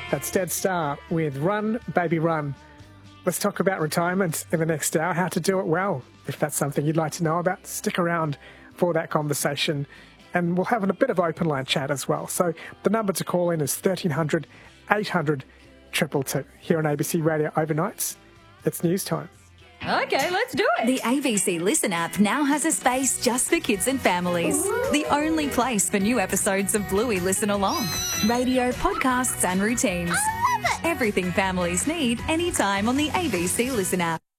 That's Dead Star with Run, Baby Run. Let's talk about retirement in the next hour, how to do it well. If that's something you'd like to know about, stick around for that conversation. And we'll have a bit of open line chat as well. So the number to call in is 1300 800 222. Here on ABC Radio Overnights, it's news time. Okay, let's do it. The ABC Listen app now has a space just for kids and families. The only place for new episodes of Bluey Listen Along. Radio, podcasts and routines. I love it. Everything families need anytime on the ABC Listen app.